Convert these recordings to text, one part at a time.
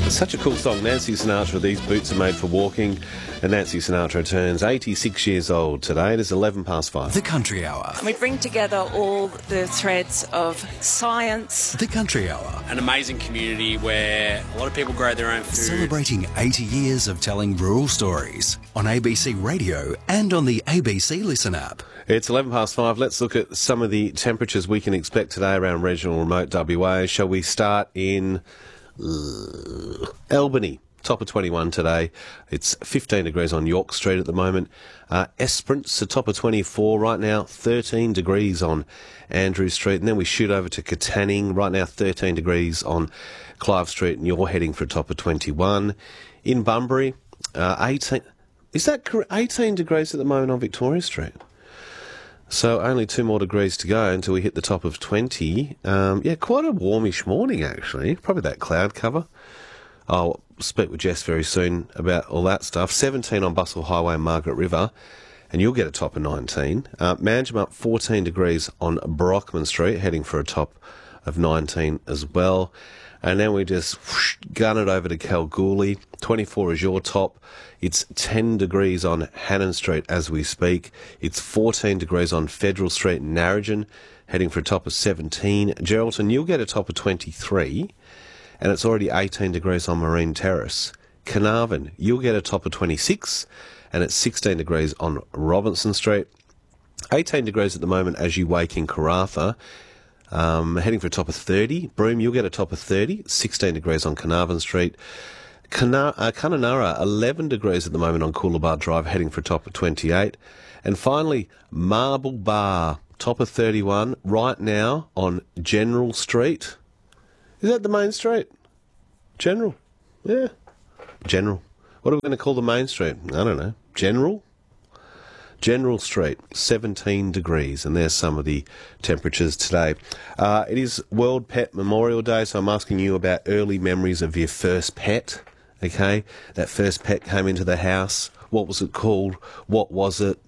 Such a cool song, Nancy Sinatra. These boots are made for walking. And Nancy Sinatra turns 86 years old today. It is 11 past 5. The Country Hour. We bring together all the threads of science. The Country Hour. An amazing community where a lot of people grow their own food. Celebrating 80 years of telling rural stories on ABC Radio and on the ABC Listen app. It's 11 past 5. Let's look at some of the temperatures we can expect today around regional remote WA. Shall we start in Albany? Top of 21 today. It's 15 degrees on York Street at the moment. Esperance, a top of 24 right now. 13 degrees on Andrew Street. And then we shoot over to Katanning. Right now, 13 degrees on Clive Street. And you're heading for a top of 21. In Bunbury, 18... Is that correct? 18 degrees at the moment on Victoria Street. So only 2 more degrees to go until we hit the top of 20. Yeah, quite a warmish morning, actually. Probably that cloud cover. I'll speak with Jess very soon about all that stuff. 17 on Bustle Highway and Margaret River, and you'll get a top of 19. Manjimup, 14 degrees on Brockman Street, heading for a top of 19 as well. And then we just gun it over to Kalgoorlie. 24 is your top. It's 10 degrees on Hannon Street as we speak. It's 14 degrees on Federal Street in Narrogin, heading for a top of 17. Geraldton, you'll get a top of 23. And it's already 18 degrees on Marine Terrace. Carnarvon, you'll get a top of 26, and it's 16 degrees on Robinson Street. 18 degrees at the moment as you wake in Karratha, heading for a top of 30. Broome, you'll get a top of 30, 16 degrees on Carnarvon Street. Kununurra, 11 degrees at the moment on Coolabah Drive, heading for a top of 28. And finally, Marble Bar, top of 31, right now on General Street. Is that the main street? General. Yeah. General. What are we going to call the main street? I don't know. General? General Street, 17 degrees, and there's some of the temperatures today. It is World Pet Memorial Day, so I'm asking you about early memories of your first pet, okay? That first pet came into the house. What was it called? What was it?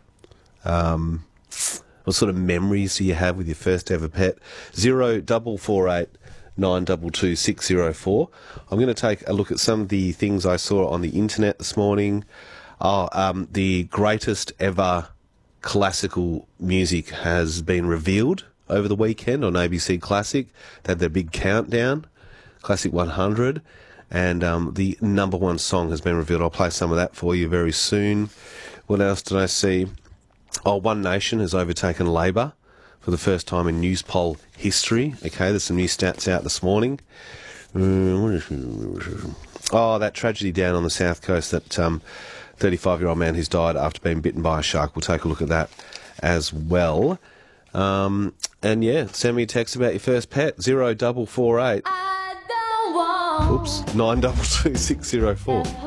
What sort of memories do you have with your first ever pet? 0448 922 604. I'm going to take a look at some of the things I saw on the internet this morning. The greatest ever classical music has been revealed over the weekend on ABC Classic. They had their big countdown, Classic 100, and the number one song has been revealed. I'll play some of that for you very soon. What else did I see? One Nation has overtaken Labor for the first time in Newspoll history. Okay, there's some new stats out this morning. That tragedy down on the south coast, that 35-year-old man who's died after being bitten by a shark. We'll take a look at that as well. And yeah, send me a text about your first pet, 0448 922 604.